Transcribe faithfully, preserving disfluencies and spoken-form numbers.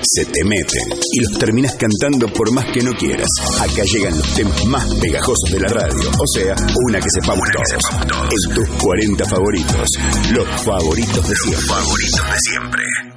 se te meten y los terminás cantando por más que no quieras. Acá llegan los temas más pegajosos de la radio, o sea, una que sepamos todos. En tus cuarenta favoritos, los favoritos de siempre. Favoritos de siempre.